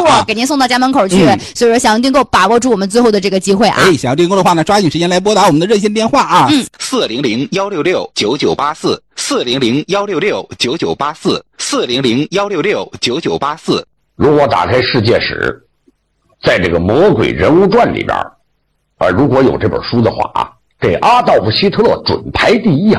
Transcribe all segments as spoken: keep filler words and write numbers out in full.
啊、给您送到家门口去。嗯、所以说，想要订购，把握住我们最后的这个机会啊！ 哎，想要订购的话呢，抓紧时间来拨打我们的热线电话啊， 嗯， 四零零幺六六九九八四，四零零幺六六九九八四，四零零幺六六九九八四。 如果打开世界史，在这个魔鬼人物传里边，啊，如果有这本书的话啊，这阿道夫·希特勒准排第一啊。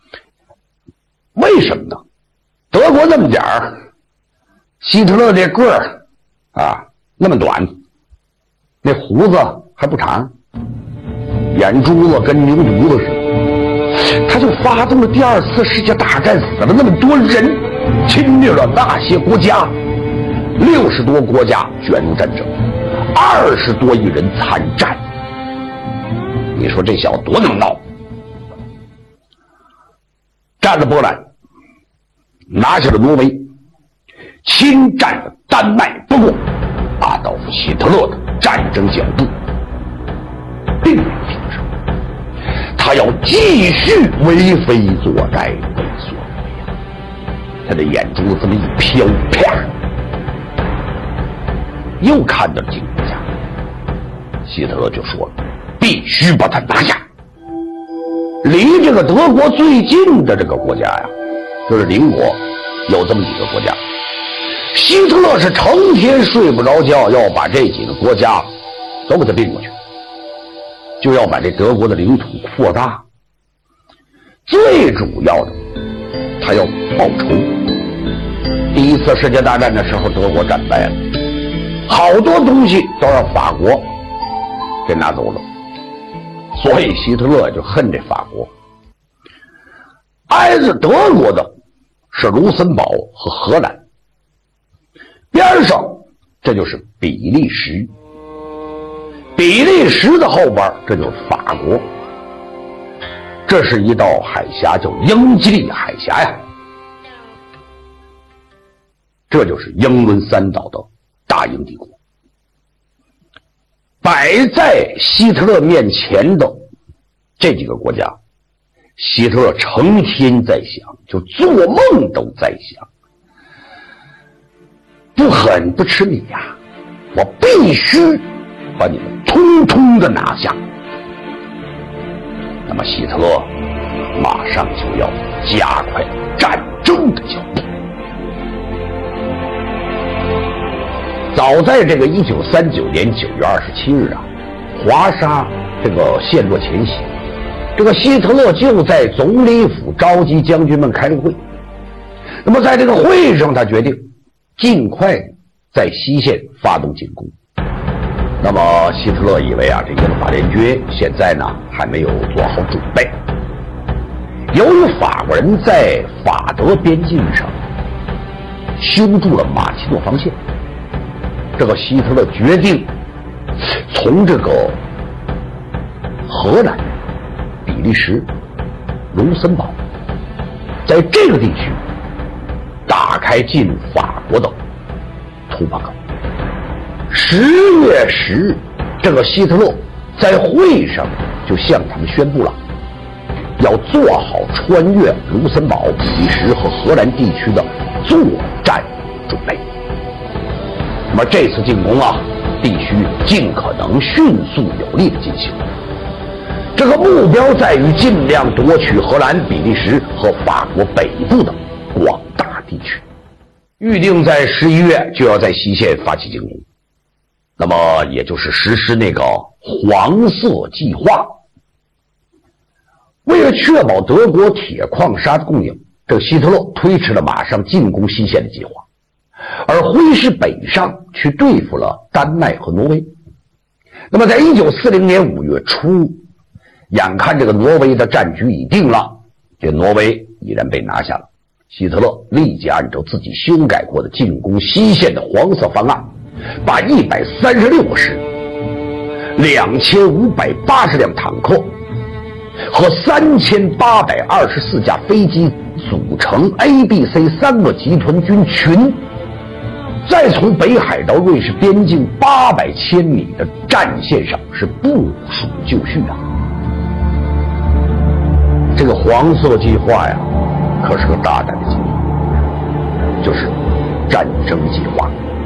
为什么呢？德国那么点儿，希特勒这个儿啊那么短，那胡子还不长，眼珠子跟牛犊子似的，他就发动了第二次世界大战，死了那么多人，侵略了那些国家，六十多国家卷入战争，二十多亿人参战。你说这小子多能闹！占了波兰，拿下了挪威，侵占了丹麦。不过，阿道夫·希特勒的战争脚步并没有停止，他要继续为非作歹，为所为呀。他的眼珠子这么一飘，啪，又看到了金国家。希特勒就说了，必须把他拿下。离这个德国最近的这个国家呀，就是邻国，有这么几个国家。希特勒是成天睡不着觉，要把这几个国家都给他并过去，就要把这德国的领土扩大。最主要的，他要报仇。第一次世界大战的时候，德国战败了，好多东西都让法国给拿走了。所以希特勒就恨这法国。挨着德国的是卢森堡和荷兰，边上这就是比利时，比利时的后边这就是法国。这是一道海峡，叫英吉利海峡呀。这就是英伦三岛的大英帝国。摆在希特勒面前的这几个国家，希特勒成天在想，就做梦都在想，不狠不吃你呀，我必须把你们通通的拿下。那么希特勒马上就要加快战争的脚步。早在这个一九三九年九月二十七日啊，华沙这个陷落前夕，这个希特勒就在总理府召集将军们开了个会。那么在这个会上，他决定尽快在西线发动进攻。那么希特勒以为啊，这耶路法联军现在呢还没有做好准备。由于法国人在法德边境上修筑了马奇诺防线，这个希特勒决定从这个荷兰、比利时、卢森堡，在这个地区打开进法国的突破口。十月十日，这个希特勒在会上就向他们宣布了，要做好穿越卢森堡、比利时和荷兰地区的作战准备。那么这次进攻啊，必须尽可能迅速有力的进行。这个目标在于尽量夺取荷兰、比利时和法国北部的广大地区。预定在十一月就要在西线发起进攻，那么也就是实施那个黄色计划。为了确保德国铁矿砂的供应，这个希特勒推迟了马上进攻西线的计划，而挥师北上去对付了丹麦和挪威。那么在一九四零年五月初，眼看这个挪威的战局已定了，这挪威已然被拿下了。希特勒立即按照自己修改过的进攻西线的黄色方案，把一百三十六个师、两千五百八十辆坦克和三千八百二十四架飞机组成 A、B、C 三个集团军群，再从北海到瑞士边境八百千米的战线上是部署就绪啊！这个黄色计划呀，可是个大胆的计划，就是战争计划。